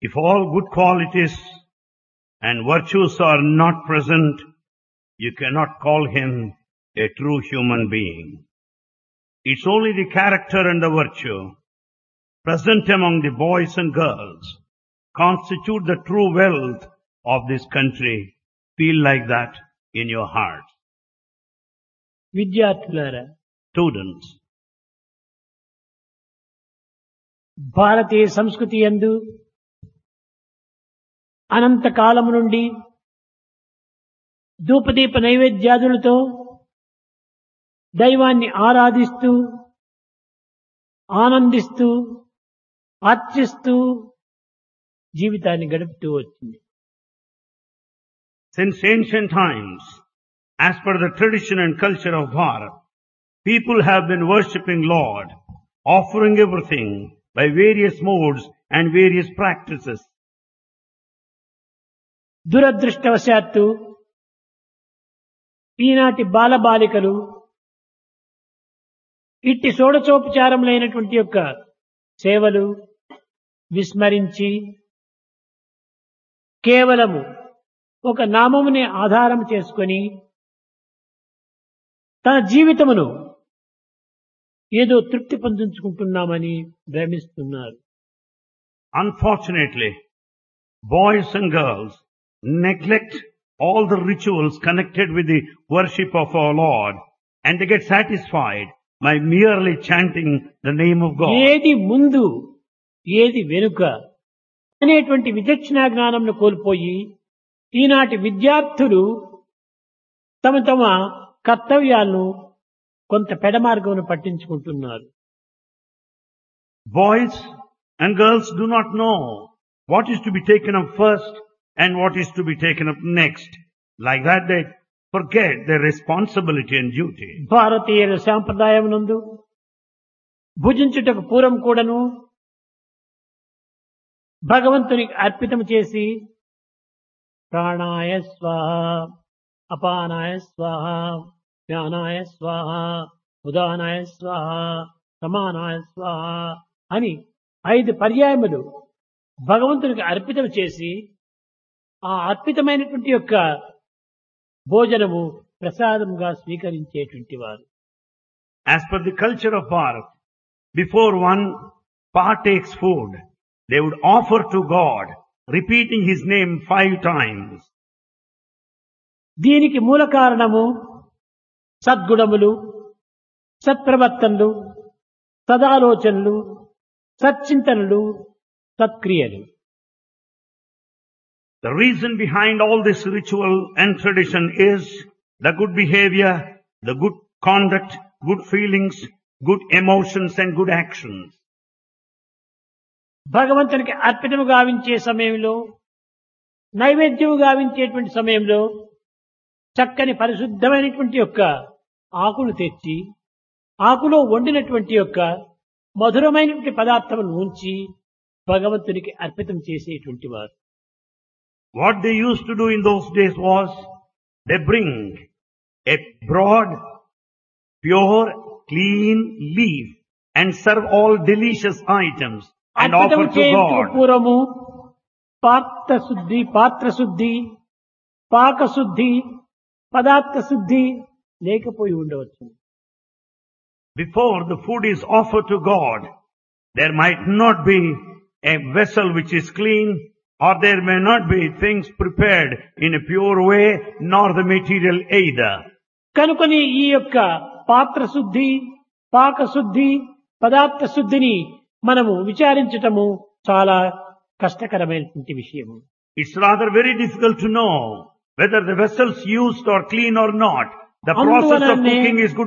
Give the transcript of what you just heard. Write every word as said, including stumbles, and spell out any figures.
If all good qualities and virtues are not present, you cannot call him a true human being. It's only the character and the virtue present among the boys and girls constitute the true wealth of this country. Feel like that in your heart. విద్యార్థులారా, Students, భారతీయ సంస్కృతి యందు అనంత కాలము నుండి ధూపదీప నైవేద్యాదులతో దైవాన్ని ఆరాధిస్తూ ఆనందిస్తూ అర్చిస్తూ జీవితాన్ని గడుపుతూ వచ్చింది. since ancient times, as per the tradition and culture of Bharat, people have been worshipping Lord, offering everything by various modes and various practices. దురదృష్టవశాత్తు ఈనాటి బాలబాలికలు ఇట్టి షోడశోపచారములైనటువంటి యొక్క సేవలు విస్మరించి కేవలము ఒక నామముని ఆధారం చేసుకొని తన జీవితమును ఏదో తృప్తి పొందించుకుంటున్నామని భ్రమిస్తున్నారు. Unfortunately, boys and girls neglect all the rituals connected with the worship of our Lord, and they get satisfied by merely chanting the name of God. ఏది ముందు ఏది వెనుక అనేటువంటి విచక్షణా జ్ఞానంను కోల్పోయి ఈనాటి విద్యార్థులు తమ తమ కర్తవ్యాలను కొంత పెడమార్గమును పట్టించుకుంటున్నారు. Boys and girls do not know what is to be taken up first and what is to be taken up next. Like that, they forget their responsibility and duty. భారతీయుల సాంప్రదాయమునందు భుజించుటకు పూర్వం కూడాను భగవంతునికి అర్పితం చేసి ప్రాణాయ స్వాహ, అపానాయ స్వాహ, జ్ఞానాయ స్వాహ, ఉదానాయ స్వాహ, సమానాయ స్వాహ అని ఐదు పర్యాయములు భగవంతునికి అర్పితం చేసి ఆ అర్పితమైనటువంటి యొక్క భోజనము ప్రసాదంగా స్వీకరించేటువంటి వారు. As per the culture of Bharat, before one partakes food, they would offer to God, repeating His name five times. దీనికి మూల కారణము సద్గుణములు, సత్ప్రవర్తనలు, సదాలోచనలు, సచ్చింతనలు, సత్క్రియలు. The reason behind all this ritual and tradition is the good behavior, the good conduct, good feelings, good emotions and good actions. భగవంతునికి అర్పితము గావించే సమయంలో, నైవేద్యము గావించేటువంటి సమయంలో చక్కని పరిశుద్ధమైనటువంటి యొక్క ఆకును తెచ్చి ఆకులో వండినటువంటి యొక్క మధురమైనటువంటి పదార్థమును ఉంచి భగవంతునికి అర్పితం చేసేటువంటి వారు. What they used to do in those days was, they bring a broad, pure, clean leaf and serve all delicious items and offer అర్పితం to చేయుటకు God. పూర్వము పాత్ర శుద్ధి, పాత్ర శుద్ధి, పాక శుద్ధి, పదార్థ శుద్ధి లేకపోయి ఉండవచ్చు. Before the food is offered to God, there might not be a vessel which is clean, or there may not be things prepared in a pure way, nor the material either. కనుకొని ఈ యొక్క పాత్ర శుద్ధి, పాక శుద్ధి, పదార్థ శుద్ధిని మనము విచారించటము చాలా కష్టకరమైనటువంటి విషయము. It's rather very difficult to know whether the vessels used are clean or not. The process of అందువలనే cooking is good